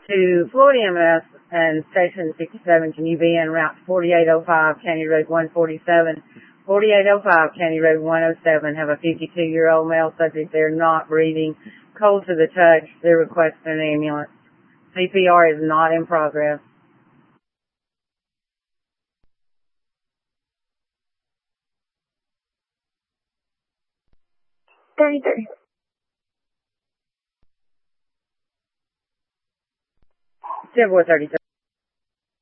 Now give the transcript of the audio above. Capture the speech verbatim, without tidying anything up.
To Florida E M S and Station sixty-seven, can you be en route to forty-eight oh five County Road one forty-seven? forty-eight oh five County Road one oh seven have a fifty-two-year-old male subject. They're not breathing, cold to the touch. They're requesting an ambulance. C P R is not in progress. thirty-three. Chevrolet thirty-three.